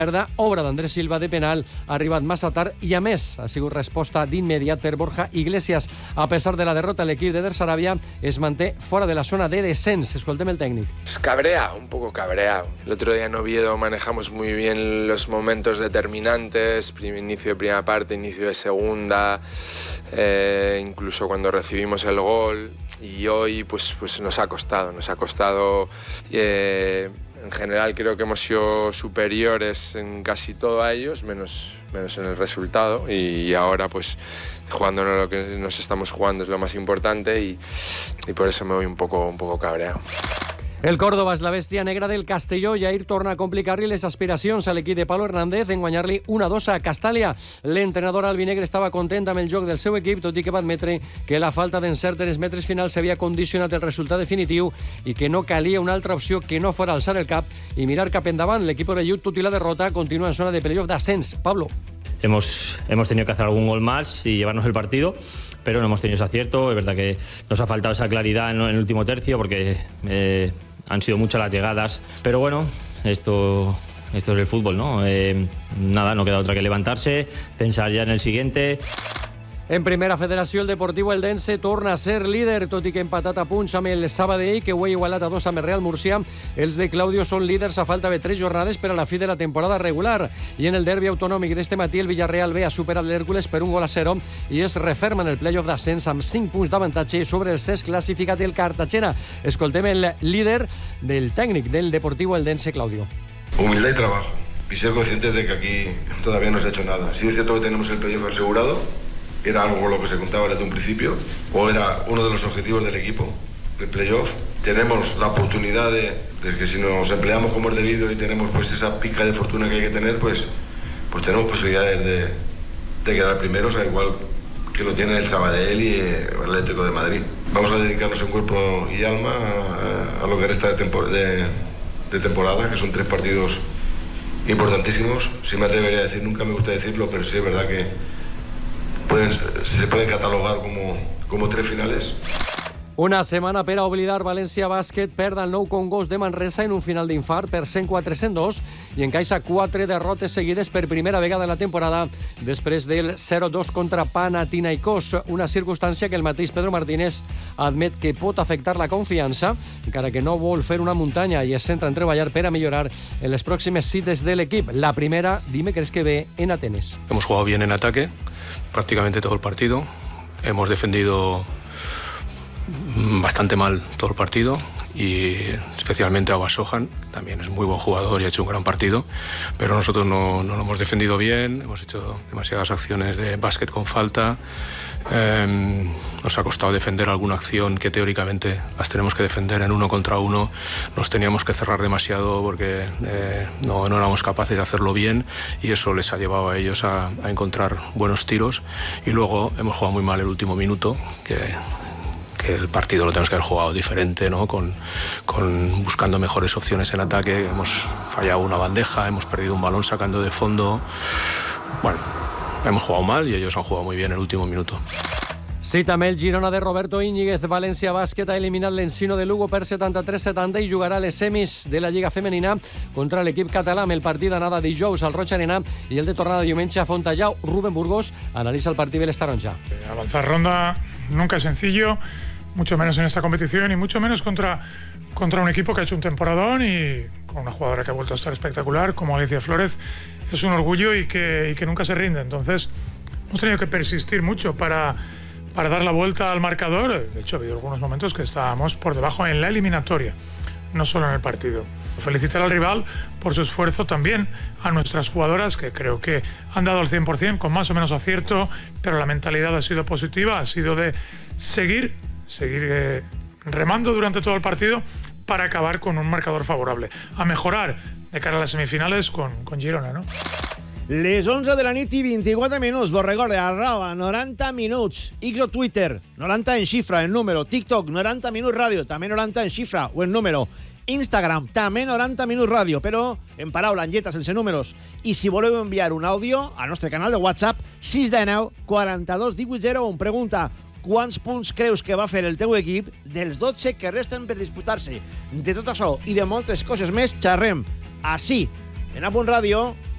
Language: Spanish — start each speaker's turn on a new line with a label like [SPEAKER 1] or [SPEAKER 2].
[SPEAKER 1] obra d'Andrés Silva de penal, ha arribat massa tard i, a més, ha sigut resposta d'immediat per Borja Iglesias. A pesar de la derrota, l'equip de Sarabia es manté fora de la zona de descens. Escoltem el técnico.
[SPEAKER 2] Cabreado, un poco cabreado. El otro día en Oviedo manejamos muy bien los momentos determinantes, inicio de primera parte, inicio de segunda, incluso cuando recibimos el gol, y hoy pues nos ha costado. En general creo que hemos sido superiores en casi todo a ellos, menos en el resultado, y ahora pues jugándonos lo que nos estamos jugando es lo más importante, y por eso me voy un poco cabreado.
[SPEAKER 1] El Córdoba és la bèstia negra del Castelló. Jair torna a complicar-li les aspiracions a l'equip de Pablo Hernández en guanyar-li 1-2 a Castàlia. L'entrenador albinegre estava content amb el joc del seu equip, tot i que va admetre que la falta d'encert en els metres finals s'havia condicionat el resultat definitiu i que no calia una altra opció que no fora alçar el cap i mirar cap endavant. L'equip orellut, tot i la derrota, continua en zona de playoff d'ascens. Pablo.
[SPEAKER 3] Hemos tenido que hacer algún gol más y llevarnos el partido, pero no hemos tenido ese acierto. Es verdad que nos ha faltado esa claridad en el último tercio porque han sido muchas las llegadas, pero bueno, esto es el fútbol, ¿no? Nada, no queda otra que levantarse, pensar ya en el siguiente.
[SPEAKER 1] En primera federació, el Deportiu Eldense torna a ser líder, tot i que empatat a punts amb el Sabadell, que ho ha igualat a 2 amb el Real Murcia. Els de Claudio són líders a falta de 3 jornades per a la fi de la temporada regular. I en el derbi autonòmic d'este matí, el Villarreal B ha superat l'Hèrcules per 1-0 i es referma en el playoff d'ascens amb 5 punts d'avantatge sobre el sexto classificat, el Cartagena. Escoltem el líder del tècnic del Deportiu Eldense, Claudio.
[SPEAKER 4] Humildad y trabajo. Y ser conscientes de que aquí todavía no se ha hecho nada. Sí es cierto que tenemos el playoff asegurado. Era algo con lo que se contaba desde un principio, o era uno de los objetivos del equipo, el playoff. Tenemos la oportunidad de que si nos empleamos como es debido y tenemos pues esa pica de fortuna que hay que tener, pues tenemos posibilidades de quedar primeros, al igual que lo tiene el Sabadell y el Atlético de Madrid. Vamos a dedicarnos en cuerpo y alma a lo que resta de temporada, que son 3 partidos importantísimos. Si me atrevería a decir, nunca me gusta decirlo, pero sí es verdad que se pueden catalogar como 3 finales.
[SPEAKER 1] Una setmana per a oblidar. València Bàsquet perd el Nou Congost de Manresa en un final d'infart per 104-102 i encaixa 4 derrotes seguides per primera vegada en la temporada després del 0-2 contra Panathinaikos, una circumstància que el mateix Pedro Martínez admet que pot afectar la confiança, encara que no vol fer una muntanya i es centra en treballar per a millorar en les pròximes cites de l'equip. La primera, dimecres que ve, en Atenes.
[SPEAKER 5] Hemos jugado bien en ataque prácticamente todo el partido. Hemos defendido bastante mal todo el partido, y especialmente a Basojan, también es muy buen jugador y ha hecho un gran partido, pero nosotros no lo hemos defendido bien, hemos hecho demasiadas acciones de básquet con falta, nos ha costado defender alguna acción que teóricamente las tenemos que defender en 1 contra 1, nos teníamos que cerrar demasiado porque no éramos capaces de hacerlo bien, y eso les ha llevado a ellos a encontrar buenos tiros, y luego hemos jugado muy mal el último minuto, que el partido lo tenemos que haber jugado diferente, ¿no? Con buscando mejores opciones en ataque. Hemos fallado una bandeja, hemos perdido un balón sacando de fondo. Bueno, hemos jugado mal y ellos han jugado muy bien el último minuto.
[SPEAKER 1] Sí, també el Girona de Roberto Íñiguez. València Bàsquet ha eliminat l'Encino de Lugo per 73-70 i jugarà a les semis de la Lliga Femenina contra l'equip català, amb el partit d'anada dijous al Roig Arena i el de tornada diumenge a Fontallao. Rubén Burgos analitza el partido del Estaronja.
[SPEAKER 6] Avanzar ronda nunca es sencillo, mucho menos en esta competición y mucho menos contra un equipo que ha hecho un temporadón y con una jugadora que ha vuelto a estar espectacular como Alicia Flórez. Es un orgullo y que nunca se rinde. Entonces hemos tenido que persistir mucho para dar la vuelta al marcador. De hecho, ha habido algunos momentos que estábamos por debajo en la eliminatoria, no solo en el partido. Felicitar al rival por su esfuerzo, también a nuestras jugadoras, que creo que han dado al 100%, con más o menos acierto, pero la mentalidad ha sido positiva, ha sido de seguir remando durante todo el partido para acabar con un marcador favorable, a mejorar de cara a las semifinales con Girona, ¿no?
[SPEAKER 7] Les 11 de la nit i 24 minuts. Vos recorde, @90 minuts. X o Twitter, 90 en xifra, en número. TikTok, 90 minuts ràdio, també 90 en xifra o en número. Instagram, també 90 minuts ràdio, però en paraula, en lletres, sense números. I si voleu enviar un àudio al nostre canal de WhatsApp, 619 42 18 01. Pregunta: quants punts creus que va fer el teu equip dels 12 que resten per disputar-se? De tot això i de moltes coses més xerrem ací, en A Punt Ràdio,